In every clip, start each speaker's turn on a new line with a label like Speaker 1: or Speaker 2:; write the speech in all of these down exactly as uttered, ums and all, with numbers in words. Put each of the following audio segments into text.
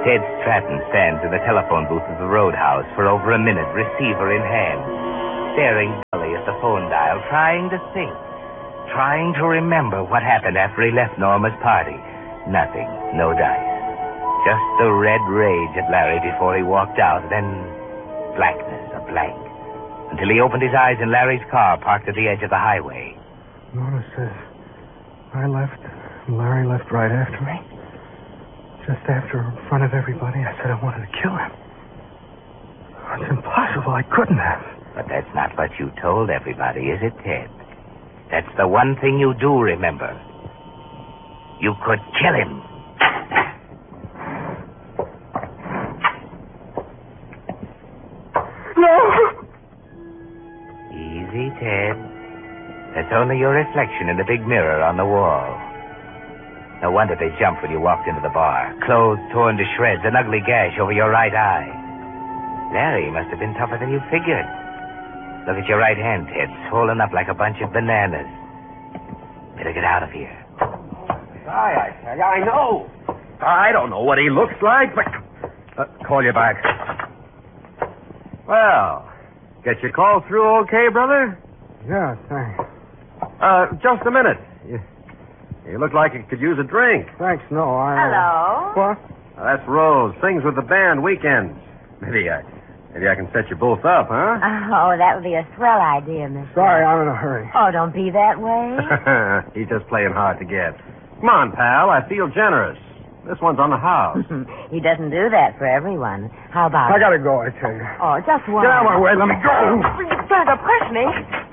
Speaker 1: Ted Stratton stands in the telephone booth of the Roadhouse for over a minute, receiver in hand, staring dully at the phone dial, trying to think, trying to remember what happened after he left Norma's party. Nothing, no dice. Just the red rage at Larry before he walked out, then blackness, a blank, until he opened his eyes in Larry's car parked at the edge of the highway.
Speaker 2: Norma says I left, and Larry left right after me. Just after, in front of everybody, I said I wanted to kill him. It's impossible. I couldn't have.
Speaker 1: But that's not what you told everybody, is it, Ted? That's the one thing you do remember. You could kill him.
Speaker 2: No!
Speaker 1: Easy, Ted. That's only your reflection in the big mirror on the wall. No wonder they jumped when you walked into the bar. Clothes torn to shreds, an ugly gash over your right eye. Larry must have been tougher than you figured. Look at your right hand, Ted, swollen up like a bunch of bananas. Better get out of here.
Speaker 3: I, I, I know. I don't know what he looks like, but... Uh, call you back. Well, get your call through okay, brother?
Speaker 2: Yeah, thanks.
Speaker 3: Uh, just a minute. You, you look like you could use a drink.
Speaker 2: Thanks, no, I... Uh...
Speaker 4: Hello?
Speaker 2: What?
Speaker 3: Uh, that's Rose. Sings with the band weekends. Maybe I... Maybe I can set you both up, huh?
Speaker 4: Oh, that would be a swell idea, mister.
Speaker 2: Sorry, I'm in a hurry.
Speaker 4: Oh, don't be that way.
Speaker 3: He's just playing hard to get. Come on, pal. I feel generous. This one's on the house.
Speaker 4: He doesn't do that for everyone. How about...
Speaker 2: I gotta go, I tell you.
Speaker 4: Oh, just one.
Speaker 2: Get out of my way. Let me go.
Speaker 4: You're trying to push me.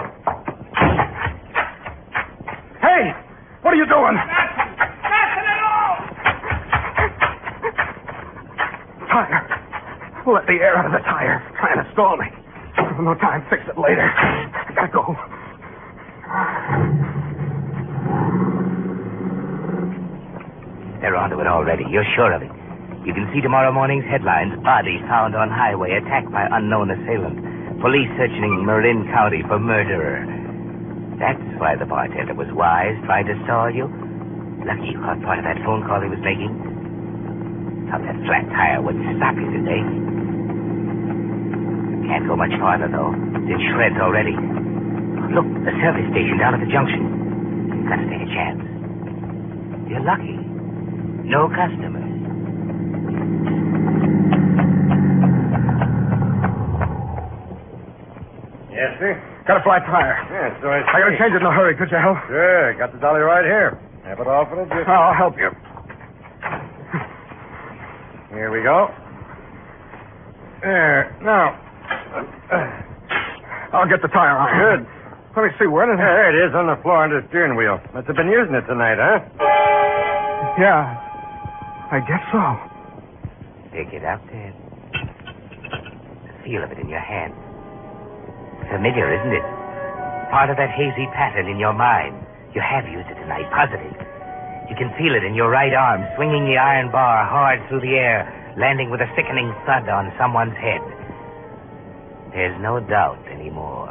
Speaker 2: Hey! What are you doing?
Speaker 5: Nothing at all!
Speaker 2: Tire. Let the air out of the tire. Trying to stall me. No time. Fix it later. I gotta go.
Speaker 1: They're onto it already. You're sure of it. You can see tomorrow morning's headlines. Bodies found on highway, attacked by unknown assailant. Police searching Marin County for murderer. That's why the bartender was wise, trying to stall you. Lucky you caught part of that phone call he was making. Thought that flat tire wouldn't stop you today. Can't go much farther, though. It's in shreds already. Look, the service station down at the junction. Gotta take a chance. You're lucky. No customers.
Speaker 3: Yes, sir?
Speaker 2: Got a flat tire.
Speaker 3: Yes, so I
Speaker 2: I gotta change it in a hurry. Could you help?
Speaker 3: Sure. Got the dolly right here. Have it all for the gift.
Speaker 2: I'll help you.
Speaker 3: Here we go. There. Now.
Speaker 2: I'll get the tire on.
Speaker 3: Good.
Speaker 2: Let me see. Where did
Speaker 3: Yeah, there it is on the floor under the steering wheel. Must have been using it tonight, huh?
Speaker 2: Yeah. I guess so.
Speaker 1: Pick it up, Ted. The feel of it in your hand. Familiar, isn't it? Part of that hazy pattern in your mind. You have used it tonight, positive. You can feel it in your right arm, swinging the iron bar hard through the air, landing with a sickening thud on someone's head. There's no doubt anymore.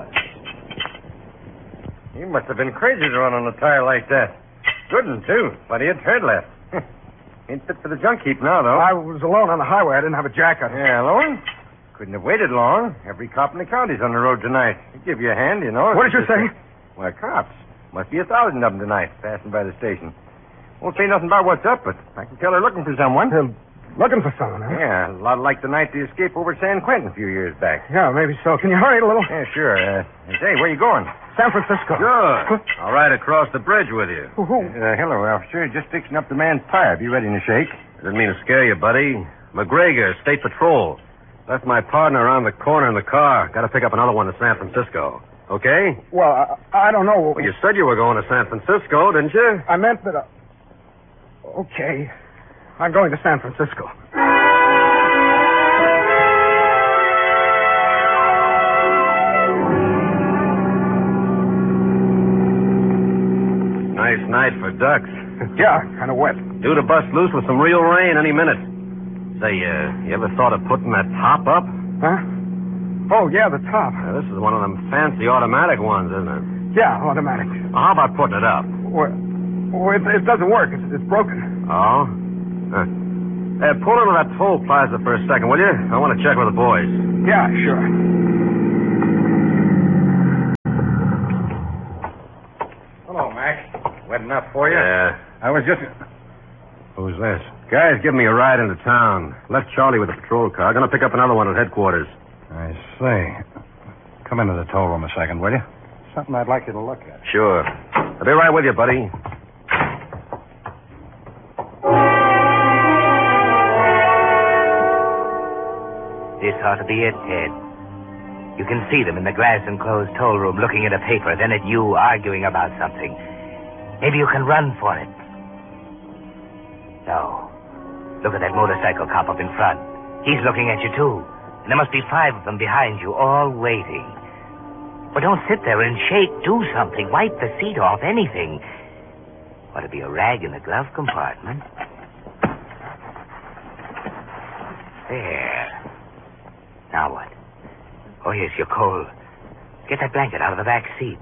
Speaker 3: He must have been crazy to run on a tire like that. Good one, too. Plenty of tread left. Ain't fit for the junk heap now, though.
Speaker 2: I was alone on the highway. I didn't have a jacket.
Speaker 3: Yeah, alone? Couldn't have waited long. Every cop in the county's on the road tonight. He'd give you a hand, you know.
Speaker 2: What did you say?
Speaker 3: Why, cops. Must be a thousand of them tonight, passing by the station. Won't say nothing about what's up, but I can tell they're looking for someone.
Speaker 2: They're looking for someone, huh?
Speaker 3: Yeah, a lot like the night they escaped over at San Quentin a few years back.
Speaker 2: Yeah, maybe so. Can you hurry it a little?
Speaker 3: Yeah, sure. Uh, say, where you going?
Speaker 2: San Francisco.
Speaker 3: Good. I'll ride across the bridge with you.
Speaker 2: Who? who?
Speaker 3: Uh, hello, officer. Just fixing up the man's tire. Be ready in a shake. Didn't mean to scare you, buddy. McGregor, State Patrol. Left my partner around the corner in the car. Got to pick up another one to San Francisco. Okay?
Speaker 2: Well, I, I don't know.
Speaker 3: Well, you said you were going to San Francisco, didn't you?
Speaker 2: I meant that... Uh... Okay. I'm going to San Francisco.
Speaker 3: Nice night for ducks.
Speaker 2: Yeah, kind of wet.
Speaker 3: Due to bust loose with some real rain any minute. Say, uh, you ever thought of putting that top up?
Speaker 2: Huh? Oh, yeah, the top.
Speaker 3: Now, this is one of them fancy automatic ones, isn't it?
Speaker 2: Yeah, automatic.
Speaker 3: Well, how about putting it up?
Speaker 2: Well, well it, it doesn't work. It's, it's broken.
Speaker 3: Oh? Huh. Uh, pull into that toll plaza for a second, will you? I want to check with the boys.
Speaker 2: Yeah, sure.
Speaker 6: Hello, Mac. Wet enough for you?
Speaker 3: Yeah.
Speaker 6: I was just... Who's this?
Speaker 3: Guys, give me a ride into town. Left Charlie with the patrol car. Gonna pick up another one at headquarters.
Speaker 6: I see. Come into the tow room a second, will you? Something I'd like you to look at.
Speaker 3: Sure. I'll be right with you, buddy.
Speaker 1: This ought to be it, Ted. You can see them in the glass enclosed toll room looking at a paper, then at you arguing about something. Maybe you can run for it. No. Look at that motorcycle cop up in front. He's looking at you, too. And there must be five of them behind you, all waiting. Well, don't sit there and shake. Do something. Wipe the seat off, anything. Ought to be a rag in the glove compartment. There. Now what? Oh, yes, you're cold. Get that blanket out of the back seat.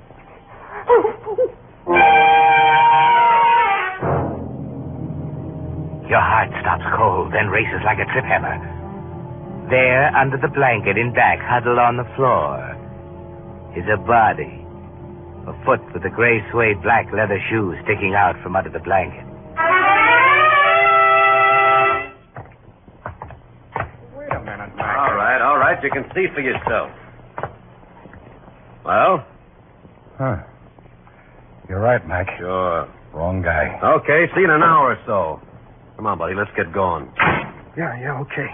Speaker 1: Your heart stops cold, then races like a trip hammer. There, under the blanket, in back, huddled on the floor, is a body. A foot with the gray suede black leather shoes sticking out from under the blanket.
Speaker 6: Wait a minute, Mac.
Speaker 3: All right, all right. You can see for yourself. Well?
Speaker 6: Huh. You're right, Mac.
Speaker 3: Sure.
Speaker 6: Wrong guy.
Speaker 3: Okay, see you in an hour or so. Come on, buddy. Let's get going.
Speaker 2: Yeah, yeah, okay.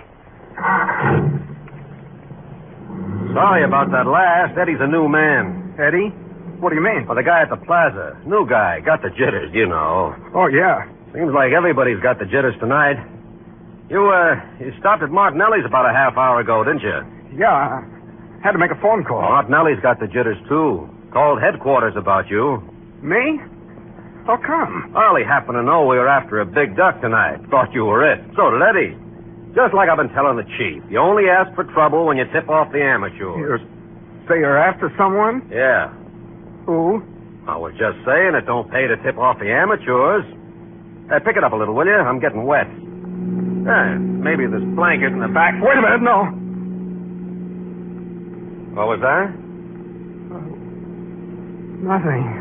Speaker 3: Sorry about that last. Eddie's a new man.
Speaker 2: Eddie? What do you mean?
Speaker 3: Well, the guy at the plaza. New guy. Got the jitters, you know.
Speaker 2: Oh, yeah.
Speaker 3: Seems like everybody's got the jitters tonight. You, uh, you stopped at Martinelli's about a half hour ago, didn't you?
Speaker 2: Yeah, I had to make a phone call.
Speaker 3: Martinelli's got the jitters, too. Called headquarters about you.
Speaker 2: Me? How come?
Speaker 3: Well, he happened to know we were after a big duck tonight. Thought you were it. So did Eddie. Just like I've been telling the chief. You only ask for trouble when you tip off the amateurs.
Speaker 2: You say you're after someone?
Speaker 3: Yeah.
Speaker 2: Who?
Speaker 3: I was just saying it don't pay to tip off the amateurs. Hey, pick it up a little, will you? I'm getting wet. Yeah, maybe this blanket in the back.
Speaker 2: Wait a minute, no.
Speaker 3: What was that?
Speaker 2: Nothing.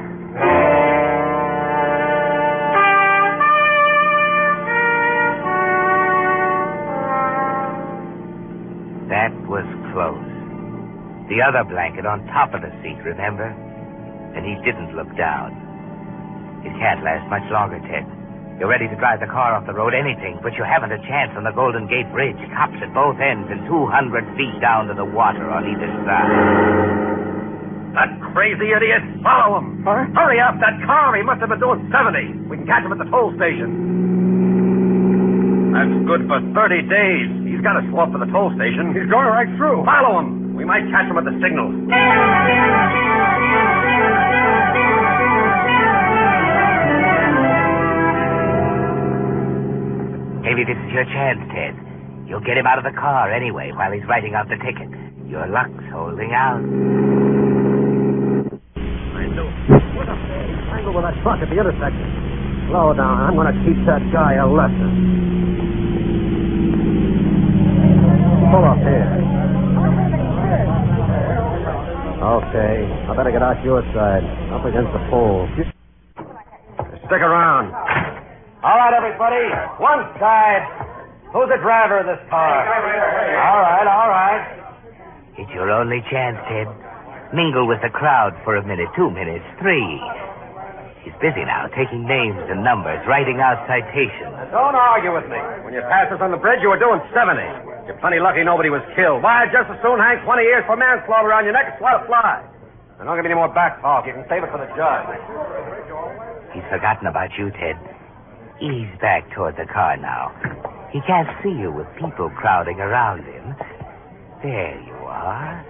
Speaker 1: That was close. The other blanket on top of the seat, remember? And he didn't look down. It can't last much longer, Ted. You're ready to drive the car off the road, anything, but you haven't a chance on the Golden Gate Bridge. Cops at both ends and two hundred feet down to the water on either side.
Speaker 3: That crazy idiot! Follow him!
Speaker 2: Huh?
Speaker 3: Hurry up! That car! He must have been doing seventy. We can catch him at the toll station. That's good for thirty days. He's got to slow up for the toll station.
Speaker 2: He's going right through.
Speaker 3: Follow him. We might catch him at the signal.
Speaker 1: Maybe this is your chance, Ted. You'll get him out of the car anyway while he's writing out the ticket. Your luck's holding out.
Speaker 3: I knew. What the angle with that truck at the intersection? Slow down. I'm going to teach that guy a lesson. Pull up here. Okay. I better get out your side. Up against the pole. Stick around. All right, everybody. One side. Who's the driver of this car? All right, all right.
Speaker 1: It's your only chance, Ted. Mingle with the crowd for a minute, two minutes, three. He's busy now, taking names and numbers, writing out citations.
Speaker 3: Don't argue with me. When you passed us on the bridge, you were doing seventy. You're plenty lucky nobody was killed. Why, I'd just as soon hang twenty years for manslaughter around your neck as swat a fly. And don't give me any more back talk. You can save it for the judge.
Speaker 1: He's forgotten about you, Ted. Ease back toward the car now. He can't see you with people crowding around him. There you are.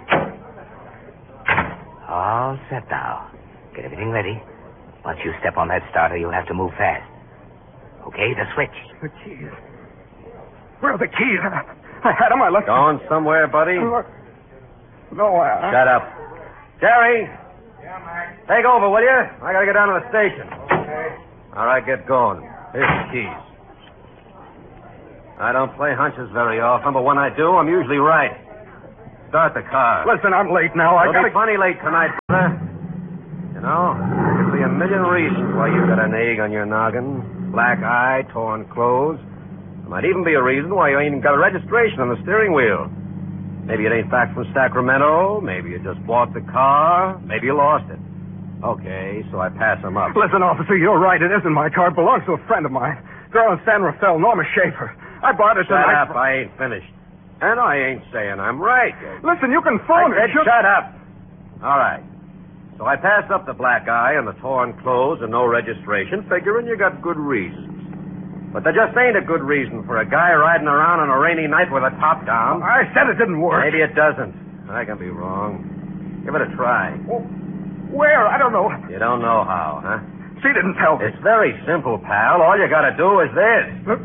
Speaker 1: All set now. Get everything ready. Once you step on that starter, you'll have to move fast. Okay, the switch.
Speaker 2: The keys. Where are the keys? I, I had them. I left them.
Speaker 3: Going somewhere, buddy?
Speaker 2: No, I...
Speaker 3: Shut up. Jerry,
Speaker 6: Yeah, Mac.
Speaker 3: take over, will you? I gotta get down to the station.
Speaker 6: Okay.
Speaker 3: All right, get going. Here's the keys. I don't play hunches very often, but when I do, I'm usually right. Start the car.
Speaker 2: Listen, I'm late now. I
Speaker 3: It'll
Speaker 2: gotta...
Speaker 3: be plenty late tonight, brother. You know, there could be a million reasons why you got an egg on your noggin. Black eye, torn clothes. There might even be a reason why you ain't even got a registration on the steering wheel. Maybe it ain't back from Sacramento. Maybe you just bought the car. Maybe you lost it. Okay, so I pass him up.
Speaker 2: Listen, officer, you're right. It isn't my car. It belongs to a friend of mine. Girl in San Rafael, Norma Schaefer. I bought it
Speaker 3: Shut
Speaker 2: tonight.
Speaker 3: up. I ain't finished. And I ain't saying I'm right.
Speaker 2: Listen, you can
Speaker 3: I
Speaker 2: phone
Speaker 3: said
Speaker 2: it. You-
Speaker 3: shut up. All right. So I passed up the black eye and the torn clothes and no registration, figuring you got good reasons. But there just ain't a good reason for a guy riding around on a rainy night with a top down.
Speaker 2: I said it didn't work.
Speaker 3: Maybe it doesn't. I can be wrong. Give it a try.
Speaker 2: Oh, where? I don't know.
Speaker 3: You don't know how, huh?
Speaker 2: She didn't tell me.
Speaker 3: It's very simple, pal. All you gotta do is this.
Speaker 2: Uh,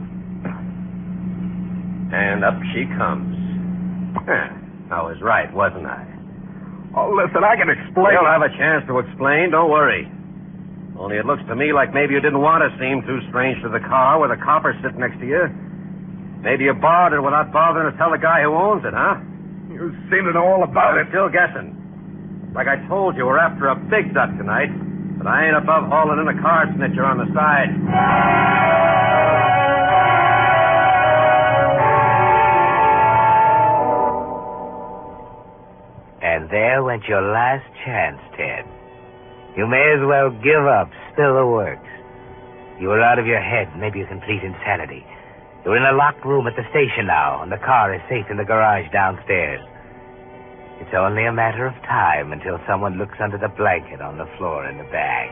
Speaker 3: And up she comes. Huh. I was right, wasn't I?
Speaker 2: Oh, listen, I can explain.
Speaker 3: You'll have a chance to explain, don't worry. Only it looks to me like maybe you didn't want to seem too strange to the car with a copper sitting next to you. Maybe you borrowed it without bothering to tell the guy who owns it, huh?
Speaker 2: You seem to know all about
Speaker 3: I'm
Speaker 2: it.
Speaker 3: still guessing. Like I told you, we're after a big duck tonight, but I ain't above hauling in a car snitcher on the side.
Speaker 1: And there went your last chance, Ted. You may as well give up, spill the works. You are out of your head, maybe a complete insanity. You're in a locked room at the station now, and the car is safe in the garage downstairs. It's only a matter of time until someone looks under the blanket on the floor in the bag.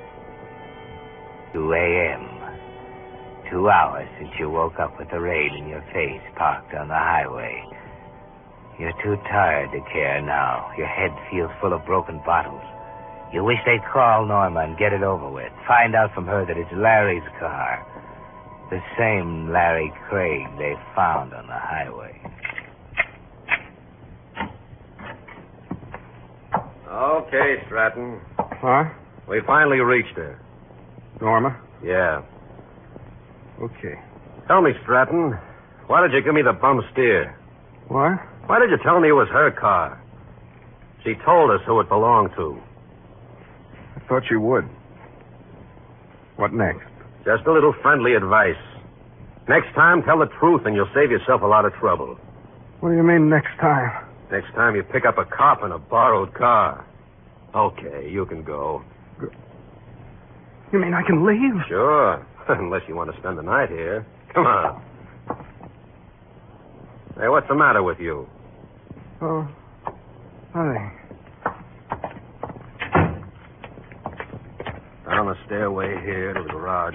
Speaker 1: two a.m. Two hours since you woke up with the rain in your face, parked on the highway. You're too tired to care now. Your head feels full of broken bottles. You wish they'd call Norma and get it over with. Find out from her that it's Larry's car. The same Larry Craig they found on the highway.
Speaker 3: Okay, Stratton.
Speaker 2: Huh?
Speaker 3: We finally reached her.
Speaker 2: Norma?
Speaker 3: Yeah.
Speaker 2: Okay.
Speaker 3: Tell me, Stratton, why did you give me the bum steer?
Speaker 2: What?
Speaker 3: Why did you tell me it was her car? She told us who it belonged to.
Speaker 2: I thought you would. What next?
Speaker 3: Just a little friendly advice. Next time, tell the truth and you'll save yourself a lot of trouble.
Speaker 2: What do you mean next time?
Speaker 3: Next time you pick up a cop in a borrowed car. Okay, you can go.
Speaker 2: You mean I can leave?
Speaker 3: Sure. Unless you want to spend the night here. Come on. Hey, what's the matter with you?
Speaker 2: Oh, nothing.
Speaker 3: Down the stairway here to the garage.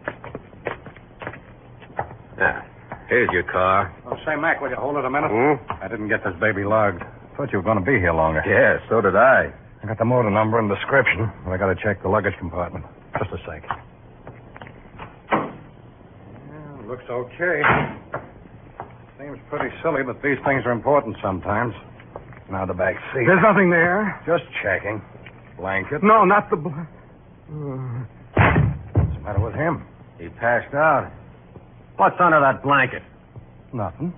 Speaker 3: Yeah. Here's your car.
Speaker 6: Oh, say, Mac, will you hold it a minute?
Speaker 3: Hmm?
Speaker 6: I didn't get this baby logged. Thought you were going to be here longer.
Speaker 3: Yeah, so did I.
Speaker 6: I got the motor number and description, but I got to check the luggage compartment. Just a sec. Yeah, looks okay. Seems pretty silly, but these things are important sometimes. Now the back seat.
Speaker 2: There's nothing there.
Speaker 6: Just checking. Blanket.
Speaker 2: No, not the... Bl- uh,
Speaker 6: What's the matter with him?
Speaker 3: He passed out. What's under that blanket?
Speaker 6: Nothing.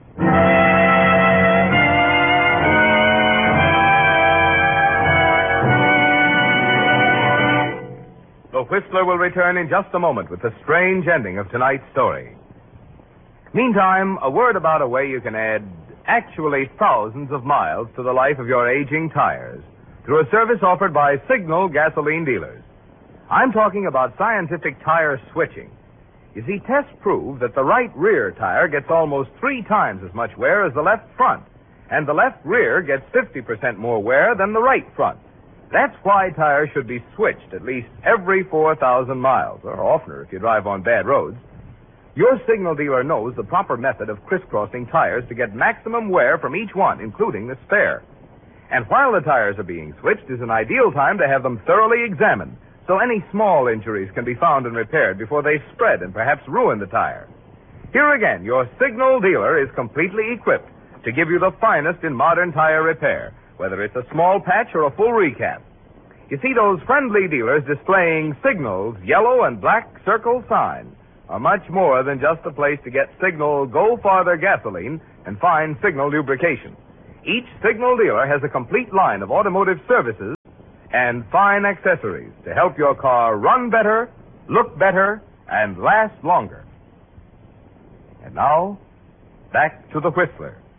Speaker 7: The Whistler will return in just a moment with the strange ending of tonight's story. Meantime, a word about a way you can add actually thousands of miles to the life of your aging tires through a service offered by Signal gasoline dealers. I'm talking about scientific tire switching. You see, tests prove that the right rear tire gets almost three times as much wear as the left front, and the left rear gets fifty percent more wear than the right front. That's why tires should be switched at least every four thousand miles, or oftener if you drive on bad roads. Your Signal dealer knows the proper method of crisscrossing tires to get maximum wear from each one, including the spare. And while the tires are being switched is an ideal time to have them thoroughly examined, so any small injuries can be found and repaired before they spread and perhaps ruin the tire. Here again, your Signal dealer is completely equipped to give you the finest in modern tire repair, whether it's a small patch or a full recap. You see those friendly dealers displaying Signal's yellow and black circle sign are much more than just a place to get Signal Go Farther gasoline and fine Signal lubrication. Each Signal dealer has a complete line of automotive services and fine accessories to help your car run better, look better, and last longer. And now, back to the Whistler.